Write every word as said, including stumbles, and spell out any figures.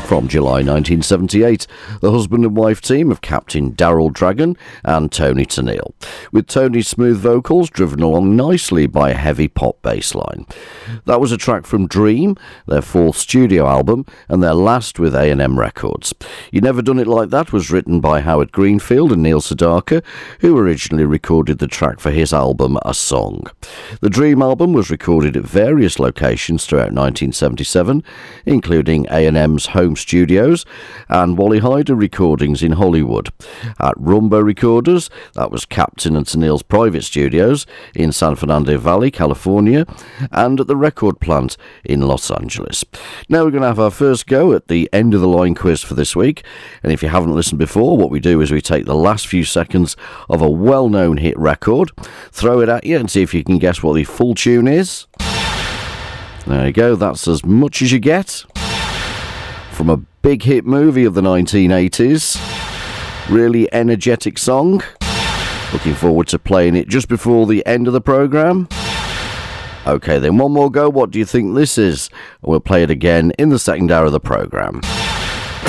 From July nineteen seventy-eight, the husband and wife team of Captain Daryl Dragon and Tony Tennille, with Tony's smooth vocals driven along nicely by a heavy pop bass line. That was a track from Dream, their fourth studio album, and their last with A and M Records. You Never Done It Like That was written by Howard Greenfield and Neil Sedaka, who originally recorded the track for his album A Song. The Dream album was recorded at various locations throughout nineteen seventy-seven, including A and M's home studios and Wally Hyder recordings in Hollywood. At Rumba Recorders, that was Captain and Tennille's private studios in San Fernando Valley, California, and at the Record Plant in Los Angeles. Now we're going to have our first go at the end of the line quiz for this week, and if you haven't listened before, what we do is we take the last few seconds of a well-known hit record, throw it at you and see if you can guess what the full tune is. There you go, that's as much as you get from a big hit movie of the nineteen eighties. Really energetic song. Looking forward to playing it just before the end of the programme. Okay then, one more go. What do you think this is? We'll play it again in the second hour of the programme.